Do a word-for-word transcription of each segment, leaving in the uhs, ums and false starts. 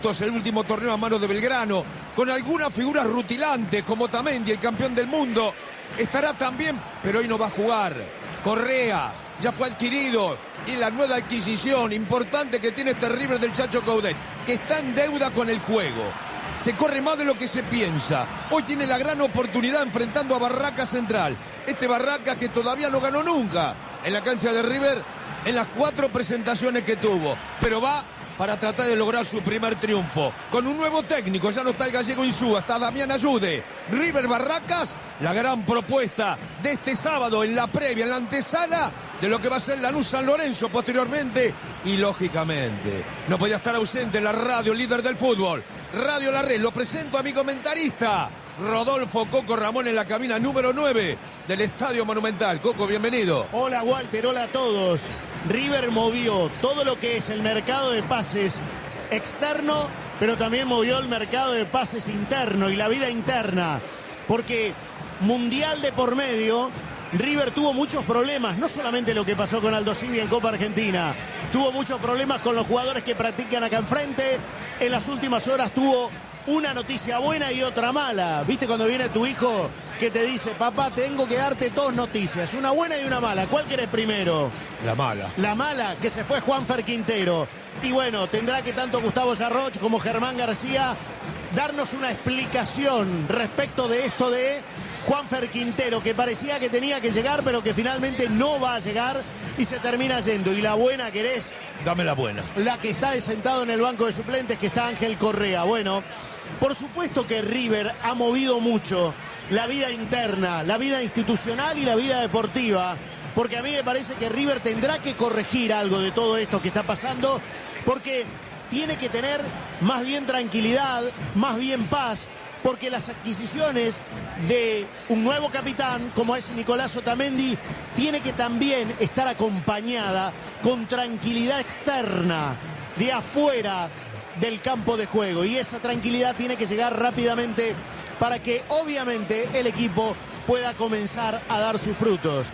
el último torneo a manos de Belgrano, con algunas figuras rutilantes como Otamendi, el campeón del mundo, estará también, pero hoy no va a jugar. Correa ya fue adquirido y la nueva adquisición importante que tiene este River del Chacho Coudet, que está en deuda con el juego. Se corre más de lo que se piensa. Hoy tiene la gran oportunidad enfrentando a Barracas Central. Este Barracas que todavía no ganó nunca en la cancha de River en las cuatro presentaciones que tuvo, pero va para tratar de lograr su primer triunfo. Con un nuevo técnico, ya no está el gallego Insúa, está Damián Ayude. River Barracas, la gran propuesta de este sábado en la previa, en la antesala de lo que va a ser Lanús San Lorenzo posteriormente. Y lógicamente, no podía estar ausente la radio líder del fútbol, Radio La Red. Lo presento a mi comentarista, Rodolfo Coco Ramón, en la cabina número nueve del Estadio Monumental. Coco, bienvenido. Hola Walter, hola a todos. River movió todo lo que es el mercado de pases externo, pero también movió el mercado de pases interno y la vida interna, porque mundial de por medio, River tuvo muchos problemas, no solamente lo que pasó con Aldo Civi en Copa Argentina, tuvo muchos problemas con los jugadores que practican acá enfrente. En las últimas horas tuvo una noticia buena y otra mala. ¿Viste cuando viene tu hijo que te dice, papá, tengo que darte dos noticias, una buena y una mala? ¿Cuál querés primero? La mala. La mala, que se fue Juanfer Quintero. Y bueno, tendrá que tanto Gustavo Sarroch como Germán García darnos una explicación respecto de esto de Juanfer Quintero, que parecía que tenía que llegar, pero que finalmente no va a llegar y se termina yendo. ¿Y la buena querés? Dame la buena. La que está sentado en el banco de suplentes, que está Ángel Correa. Bueno, por supuesto que River ha movido mucho la vida interna, la vida institucional y la vida deportiva, porque a mí me parece que River tendrá que corregir algo de todo esto que está pasando, porque tiene que tener más bien tranquilidad, más bien paz, porque las adquisiciones de un nuevo capitán como es Nicolás Otamendi tiene que también estar acompañada con tranquilidad externa de afuera del campo de juego, y esa tranquilidad tiene que llegar rápidamente para que obviamente el equipo pueda comenzar a dar sus frutos.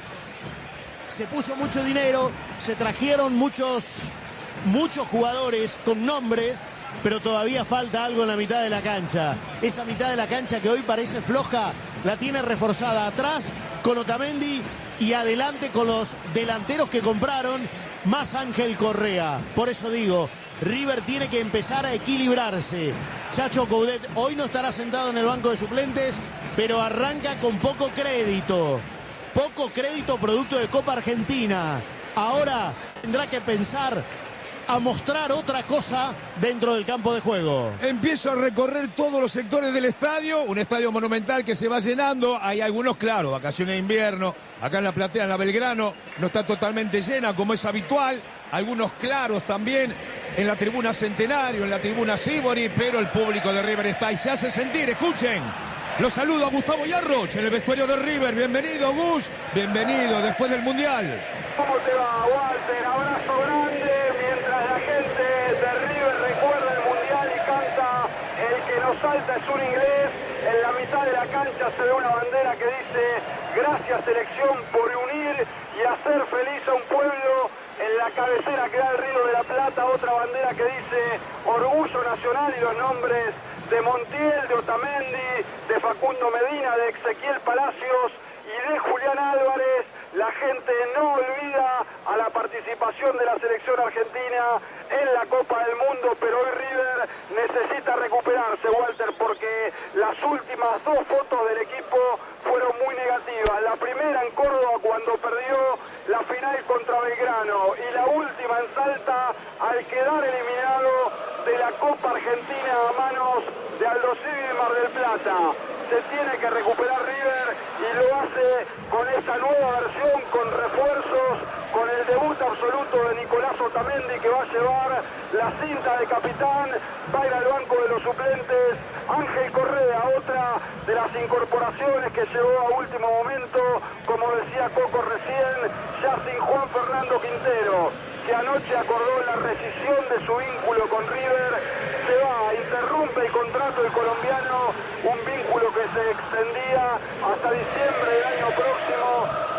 Se puso mucho dinero, se trajeron muchos muchos jugadores con nombre, pero todavía falta algo en la mitad de la cancha. Esa mitad de la cancha que hoy parece floja, la tiene reforzada atrás con Otamendi y adelante con los delanteros que compraron, más Ángel Correa. Por eso digo, River tiene que empezar a equilibrarse. Chacho Coudet hoy no estará sentado en el banco de suplentes, pero arranca con poco crédito. Poco crédito producto de Copa Argentina. Ahora tendrá que pensar a mostrar otra cosa dentro del campo de juego. Empiezo a recorrer todos los sectores del estadio, un estadio monumental que se va llenando. Hay algunos, claro, vacaciones de invierno, acá en la platea, en la Belgrano, no está totalmente llena como es habitual. Algunos claros también en la tribuna Centenario, en la tribuna Sibori, pero el público de River está y se hace sentir. Escuchen, los saludo a Gustavo Yarroch en el vestuario de River. Bienvenido, Gus, bienvenido después del Mundial. ¿Cómo te va, Walter? Abrazo grande. Mientras la gente de River recuerda el Mundial y canta "El que no salta es un inglés", en la mitad de la cancha se ve una bandera que dice "Gracias, selección, por unir y hacer feliz a un pueblo". En la cabecera que da el Río de la Plata otra bandera que dice "Orgullo Nacional", y los nombres de Montiel, de Otamendi, de Facundo Medina, de Ezequiel Palacios y de Julián Álvarez. La gente no olvida a la participación de la selección argentina en la Copa del Mundo, pero hoy River necesita recuperarse, Walter, porque las últimas dos fotos del equipo fueron muy negativas. La primera en Córdoba cuando perdió la final contra Belgrano, y la última en Salta al quedar eliminado de la Copa Argentina a manos de Aldo Civi y Mar del Plata. Se tiene que recuperar River y lo hace con esa nueva versión, con refuerzos, con el debut absoluto de Nicolás Otamendi, que va a llevar la cinta de capitán, va a ir al banco de los suplentes Ángel Correa, otra de las incorporaciones que llegó a último momento, como decía Coco recién, ya sin Juan Fernando Quintero, que anoche acordó la rescisión de su vínculo con River. Se va, interrumpe el contrato del colombiano, un vínculo que se extendía hasta diciembre del año próximo.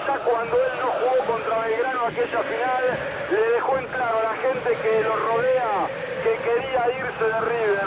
ya cuando él no jugó contra Belgrano aquella final, le dejó en claro a la gente que lo rodea que quería irse de River.